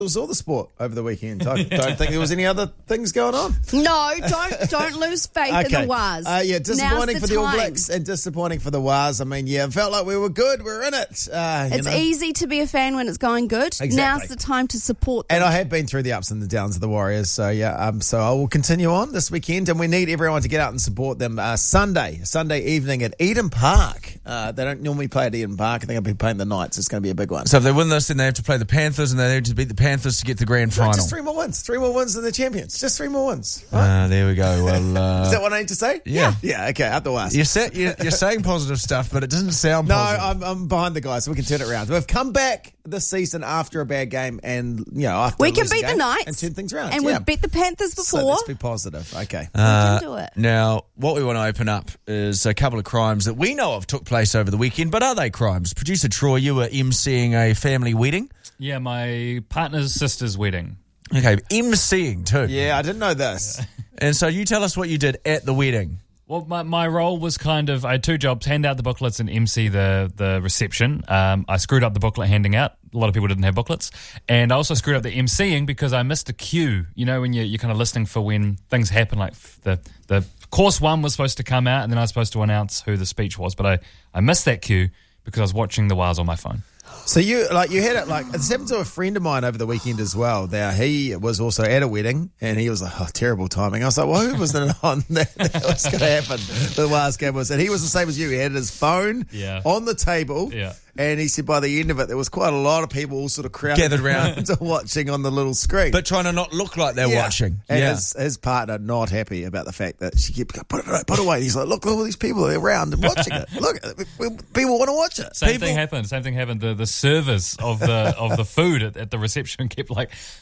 It was all the sport over the weekend. I don't think there was any other things going on. No, don't lose faith in the Waz. Disappointing for the All time. Blacks and disappointing for the Waz. I mean, it felt like we were good. We're in it. It's easy to be a fan when it's going good. Exactly. Now's the time to support them. And I have been through the ups and the downs of the Warriors. So, so I will continue on this weekend, and we need everyone to get out and support them. Sunday evening at Eden Park. They don't normally play at Eden Park. I think I'll be playing the Knights. It's going to be a big one. So if they win this, then they have to play the Panthers, and they need to beat the Panthers to get the grand final. Just 3 more wins. 3 more wins than the champions. Just 3 more wins. Right? There we go. Well, is that what I need to say? Yeah. Yeah, okay, up the Waz. You're saying positive stuff, but it doesn't sound positive. No, I'm behind the guys, so we can turn it around. We've come back this season after a bad game, and after we can beat the Knights and turn things around. And we've beat the Panthers before. So let's be positive. Okay. We can do it. Now, what we want to open up is a couple of crimes that we know of took place over the weekend, but are they crimes? Producer Troy, you were emceeing a family wedding. Yeah, my partner's sister's wedding. Okay, emceeing too. Yeah, I didn't know this. And so you tell us what you did at the wedding. Well, my role was I had 2 jobs, hand out the booklets and MC the reception. I screwed up the booklet handing out. A lot of people didn't have booklets. And I also screwed up the MCing because I missed a cue. You know, when you're kind of listening for when things happen, like the course 1 was supposed to come out and then I was supposed to announce who the speech was. But I missed that cue because I was watching the Waz on my phone. So you had it it's happened to a friend of mine over the weekend as well. Now he was also at a wedding and he was like, terrible timing. I was like, well, who was it on that was going to happen? The last game was, and he was the same as you. He had his phone on the table. Yeah. And he said by the end of it, there was quite a lot of people all sort of crowded gathered around watching on the little screen. But trying to not look like they're watching. And his partner not happy about the fact that she kept going, put it away. He's like, look, all these people are around and watching it. Look, people want to watch it. Same thing happened. The servers of the food at the reception kept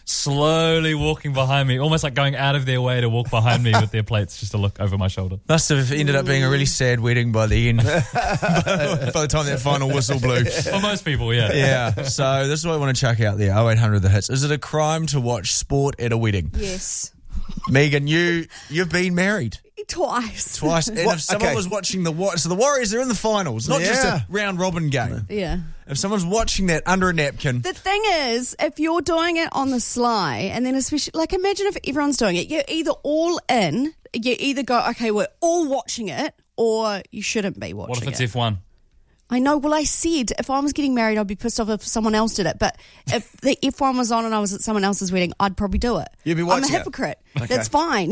slowly walking behind me, almost like going out of their way to walk behind me with their plates just to look over my shoulder. Must have ended up being a really sad wedding by the end. By the time that final whistle blew. For most people, yeah. Yeah. So this is what I want to chuck out there. 0800 The Hits. Is it a crime to watch sport at a wedding? Yes. Megan, you've been married. Twice. And if someone was watching so the Warriors are in the finals, not just a round robin game. Yeah. If someone's watching that under a napkin. The thing is, if you're doing it on the sly, and then especially, imagine if everyone's doing it, you're either all in, you either go, okay, we're all watching it, or you shouldn't be watching it. What if it's F1? I know. Well, I said if I was getting married, I'd be pissed off if someone else did it. But if the F1 was on and I was at someone else's wedding, I'd probably do it. You'd be watching I'm a hypocrite. That's fine.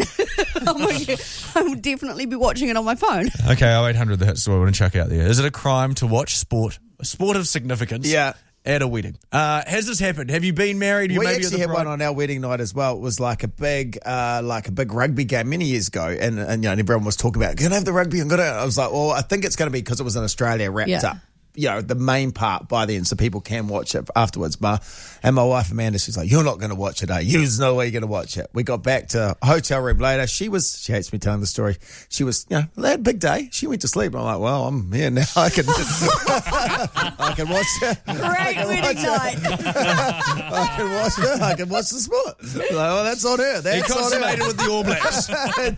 I would definitely be watching it on my phone. Okay, 0800 The Hits is what I want to chuck out there. Is it a crime to watch sport of significance? Yeah. At a wedding. Has this happened? Have you been married? We actually had one on our wedding night as well. It was like a big rugby game many years ago, and everyone was talking about, can I have the rugby? I was like, well, I think it's going to be because it was in Australia wrapped up. The main part by then, so people can watch it afterwards. And my wife Amanda, she's like, "You're not going to watch it, There's no way you're going to watch it." We got back to a hotel room later. She hates me telling the story. She was, they had a big day. She went to sleep. I'm like, well, I'm here now. I can watch it. Great wedding night. I can watch the sport. Like, well, that's on her. He consummated with the All Blacks. I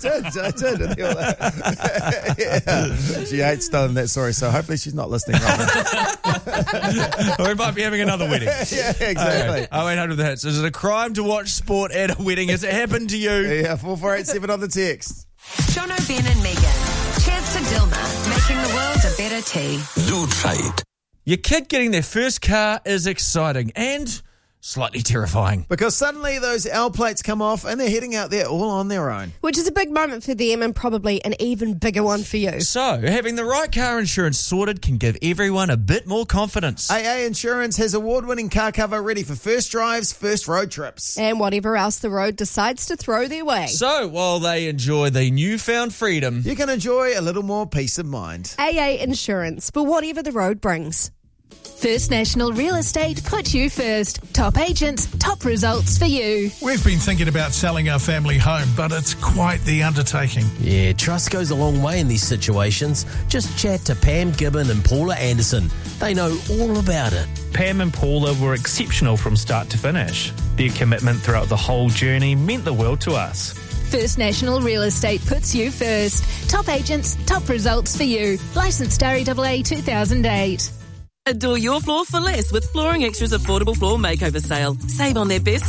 did. She hates telling that story, so hopefully she's not listening right now. We might be having another wedding. Yeah, exactly. 0800 The Hits. Is it a crime to watch sport at a wedding? Has it happened to you? Yeah, 4487 on the text. Jono, Ben and Megan. Cheers to Dilma, making the world a better tea. Lutrate. Your kid getting their first car is exciting and slightly terrifying. Because suddenly those L plates come off and they're heading out there all on their own. Which is a big moment for them and probably an even bigger one for you. So, having the right car insurance sorted can give everyone a bit more confidence. AA Insurance has award-winning car cover ready for first drives, first road trips. And whatever else the road decides to throw their way. So, while they enjoy the newfound freedom, you can enjoy a little more peace of mind. AA Insurance, for whatever the road brings. First National Real Estate put you first. Top agents, top results for you. We've been thinking about selling our family home, but it's quite the undertaking. Yeah, trust goes a long way in these situations. Just chat to Pam Gibbon and Paula Anderson. They know all about it. Pam and Paula were exceptional from start to finish. Their commitment throughout the whole journey meant the world to us. First National Real Estate puts you first. Top agents, top results for you. Licensed RAAA 2008. Adore your floor for less with Flooring Extra's affordable floor makeover sale. Save on their best